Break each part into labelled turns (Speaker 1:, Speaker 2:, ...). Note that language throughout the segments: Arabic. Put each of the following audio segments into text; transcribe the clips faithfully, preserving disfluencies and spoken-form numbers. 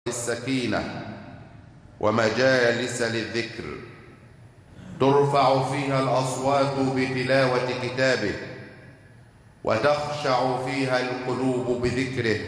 Speaker 1: السكينة ومجالس للذكر ترفع فيها الأصوات بتلاوة كتابه، وتخشع فيها القلوب بذكره،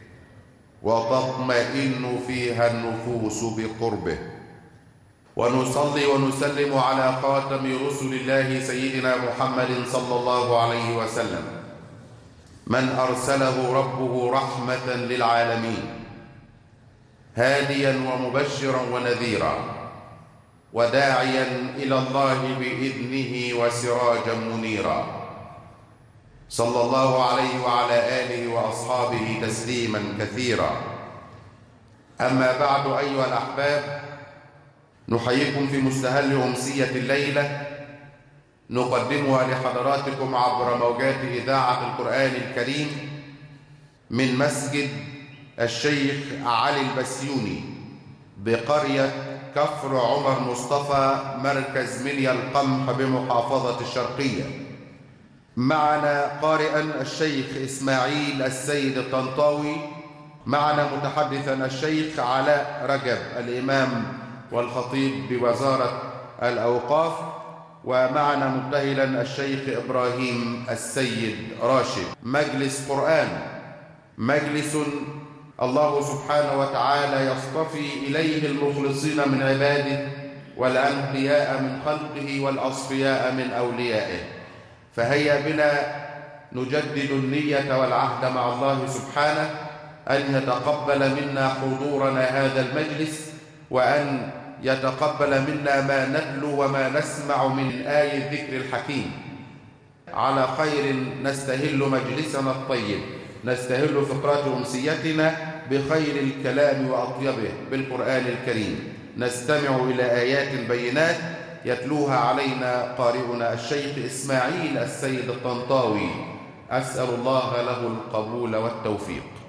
Speaker 1: وتطمئن فيها النفوس بقربه. ونصلي ونسلم على خاتم رسل الله سيدنا محمد صلى الله عليه وسلم، من أرسله ربه رحمة للعالمين، هاديا ومبشرا ونذيرا، وداعيا إلى الله بإذنه وسراجا منيرا، صلى الله عليه وعلى آله وأصحابه تسليما كثيرا. أما بعد أيها الأحباب، نحييكم في مستهل أمسية الليلة نقدمها لحضراتكم عبر موجات إذاعة القرآن الكريم من مسجد الشيخ علي البسيوني بقرية كفر عمر مصطفى، مركز مليا القمح بمحافظة الشرقية. معنا قارئا الشيخ إسماعيل السيد الطنطاوي، معنا متحدثا الشيخ علاء رجب الإمام والخطيب بوزارة الأوقاف، ومعنا مبتهلا الشيخ إبراهيم السيد راشد. مجلس قرآن، مجلس الله سبحانه وتعالى يصطفي إليه المخلصين من عباده والأنقياء من خلقه والأصفياء من أوليائه. فهيا بنا نجدد النية والعهد مع الله سبحانه أن يتقبل منا حضورنا هذا المجلس، وأن يتقبل منا ما نتلو وما نسمع من آي الذكر الحكيم. على خير نستهل مجلسنا الطيب، نستهل فقرات أمسيتنا بخير الكلام وأطيبه بالقرآن الكريم. نستمع إلى آيات بينات يتلوها علينا قارئنا الشيخ إسماعيل السيد الطنطاوي، أسأل الله له القبول والتوفيق.